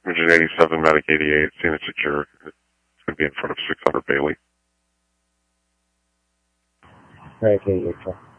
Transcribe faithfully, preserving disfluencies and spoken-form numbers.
Engine eighty-seven, Medic eighty-eight, seen it secure. It's going to be in front of six hundred Bailey. Medic eighty-eight,